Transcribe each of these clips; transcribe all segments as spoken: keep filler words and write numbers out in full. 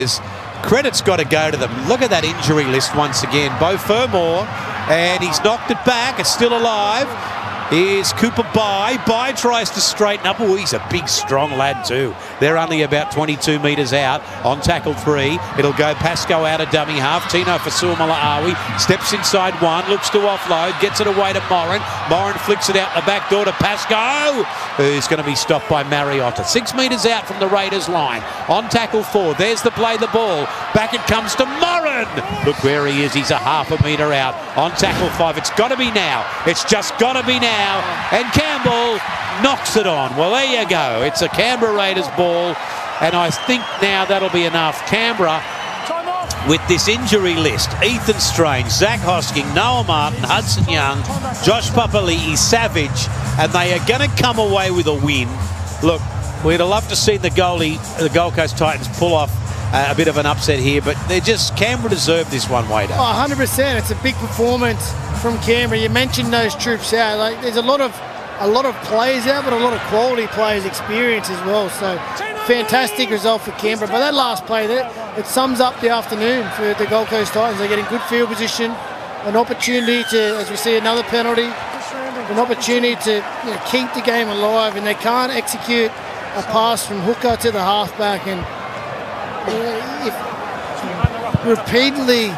Credit's got to go to them. Look at that injury list once again. Beau Fermor, and he's knocked it back. It's still alive. Here's Cooper Bai. Bai tries to straighten up. Oh, he's a big, strong lad too. They're only about twenty-two metres out on tackle three. It'll go Pascoe out of dummy half. Tino Fasuamala-Awi steps inside one, looks to offload, gets it away to Morin. Morin flicks it out the back door to Pascoe, who's going to be stopped by Mariotta. Six metres out from the Raiders line. On tackle four, there's the play the ball. Back it comes to Morin. Look where he is. He's a half a metre out. On tackle five, it's got to be now. It's just got to be now. And Campbell knocks it on. Well, there you go. It's a Canberra Raiders ball, and I think now that'll be enough. Canberra, with this injury list, Ethan Strange, Zach Hosking, Noah Martin, Hudson Young, Josh Papali'i, Savage, and they are going to come away with a win. Look, we'd have loved to see the goalie, the Gold Coast Titans, pull off uh, a bit of an upset here, but they're just, Canberra deserve this one, Wader. Oh, one hundred percent. It's a big performance from Canberra. You mentioned those troops out. Like, there's a lot of a lot of players out, but a lot of quality players, experience as well. So fantastic result for Canberra. But that last play there, it sums up the afternoon for the Gold Coast Titans. They're getting good field position, an opportunity to, as we see, another penalty, an opportunity to, you know, keep the game alive, and they can't execute a pass from hooker to the halfback. And you know, if repeatedly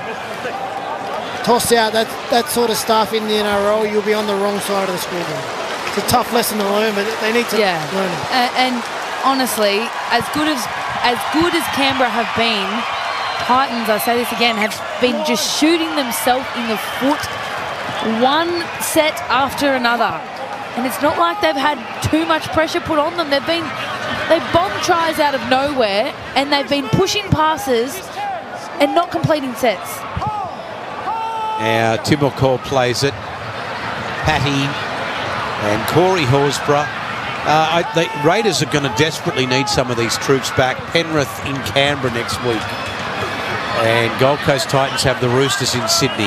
toss out that that sort of stuff in the N R L, you'll be on the wrong side of the scoreboard. It's a tough lesson to learn, but they need to yeah. learn it. And, and honestly, as good as as good as Canberra have been, Titans, I say this again, have been just shooting themselves in the foot, one set after another. And it's not like they've had too much pressure put on them. They've been they've bombed tries out of nowhere, and they've been pushing passes and not completing sets. Now Timoko plays it. Patty and Corey Horsburgh. Uh, I, the Raiders are going to desperately need some of these troops back. Penrith in Canberra next week. And Gold Coast Titans have the Roosters in Sydney.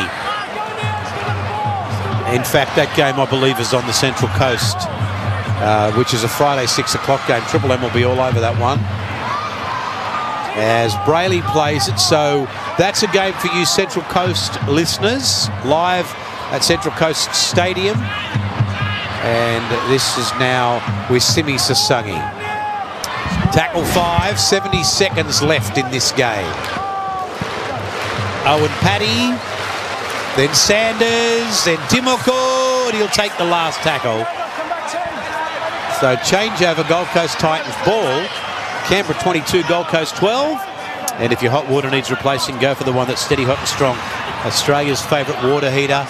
In fact, that game, I believe, is on the Central Coast, uh, which is a Friday six o'clock game. Triple M will be all over that one. As Brayley plays it, so that's a game for you Central Coast listeners, live at Central Coast Stadium. And this is now with Simi Sasungi. Tackle five, seventy seconds left in this game. Owen Paddy, then Sanders, then Timoko, and he'll take the last tackle. So change over, Gold Coast Titans ball. Canberra twenty-two, Gold Coast twelve. And if your hot water needs replacing, go for the one that's steady, hot and strong. Australia's favourite water heater.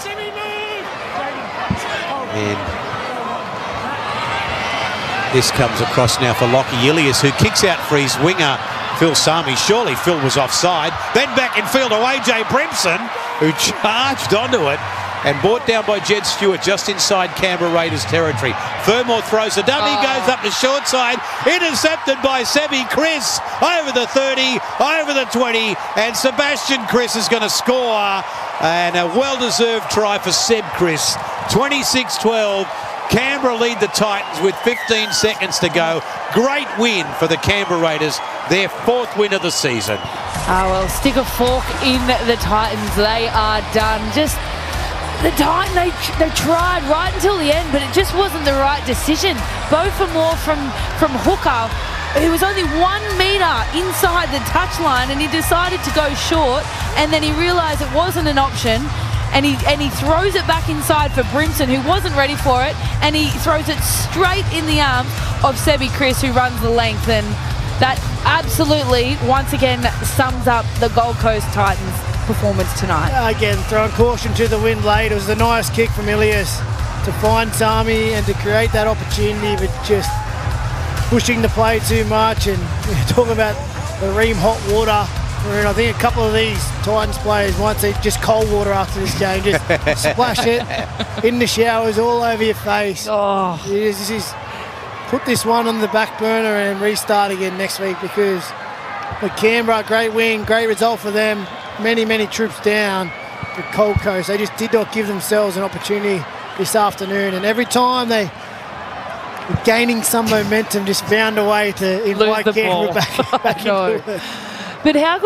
And this comes across now for Lockie Ilias, who kicks out for his winger, Phil Sami. Surely Phil was offside. Then back in field to A J Brimson, who charged onto it and brought down by Jed Stewart just inside Canberra Raiders territory. Fermor throws a dummy, oh. goes up the short side, intercepted by Sebi Chris over the thirty, over the twenty, and Sebastian Chris is going to score, and a well-deserved try for Seb Chris. twenty-six twelve. Canberra lead the Titans with fifteen seconds to go. Great win for the Canberra Raiders, their fourth win of the season. Oh, well, stick a fork in the Titans. They are done. Just the Titans, they, they tried right until the end, but it just wasn't the right decision. Beau Fermor from, from hooker, he was only one metre inside the touchline, and he decided to go short, and then he realised it wasn't an option. And he, and he throws it back inside for Brimson, who wasn't ready for it, and he throws it straight in the arms of Sebi Chris, who runs the length. And that absolutely, once again, sums up the Gold Coast Titans' performance tonight. Again, throwing caution to the wind late. It was a nice kick from Ilias to find Sami and to create that opportunity, but just pushing the play too much. And we're talking about the Ream hot water. And I think a couple of these Titans players might see just cold water after this game. Just splash it in the showers all over your face. Oh. Just, just put this one on the back burner and restart again next week, because for Canberra, great win, great result for them. Many, many troops down. The Gold Coast, they just did not give themselves an opportunity this afternoon. And every time they were gaining some momentum, just found a way to invite Canberra back, back into it. But how